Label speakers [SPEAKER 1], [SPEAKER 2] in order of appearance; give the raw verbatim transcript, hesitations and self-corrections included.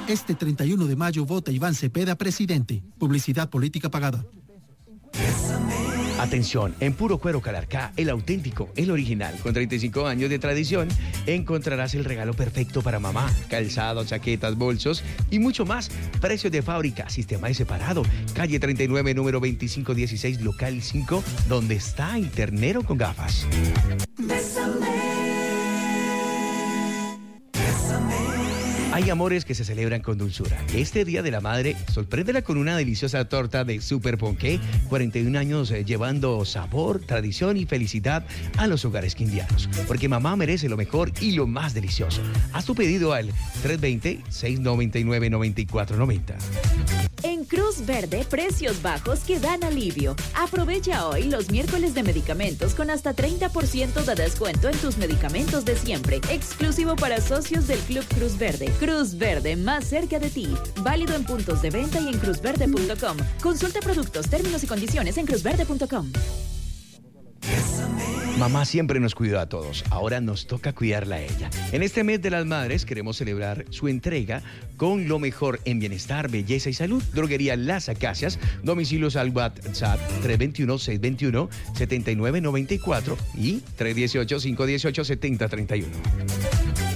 [SPEAKER 1] Este treinta y uno de mayo vota Iván Cepeda presidente. Publicidad política pagada.
[SPEAKER 2] Atención, en Puro Cuero Calarcá, el auténtico, el original, con treinta y cinco años de tradición, encontrarás el regalo perfecto para mamá. Calzado, chaquetas, bolsos y mucho más. Precios de fábrica, sistema de separado. Calle treinta y nueve, número veinticinco dieciséis, local cinco, donde está el ternero con gafas. Hay amores que se celebran con dulzura. Este Día de la Madre, sorpréndela con una deliciosa torta de Super Ponqué. cuarenta y un años eh, llevando sabor, tradición y felicidad a los hogares quindianos. Porque mamá merece lo mejor y lo más delicioso. Haz tu pedido al tres dos cero, seis nueve nueve, nueve cuatro nueve cero.
[SPEAKER 3] En Cruz Verde, precios bajos que dan alivio. Aprovecha hoy los miércoles de medicamentos con hasta treinta por ciento de descuento en tus medicamentos de siempre. Exclusivo para socios del Club Cruz Verde. Cruz Verde, más cerca de ti. Válido en puntos de venta y en cruz verde punto com. Consulta productos, términos y condiciones en cruz verde punto com.
[SPEAKER 2] Mamá siempre nos cuidó a todos, ahora nos toca cuidarla a ella. En este mes de las madres queremos celebrar su entrega con lo mejor en bienestar, belleza y salud. Droguería Las Acacias, domicilios al WhatsApp tres dos uno, seis dos uno, siete nueve nueve cuatro y tres uno ocho, cinco uno ocho, siete cero tres uno.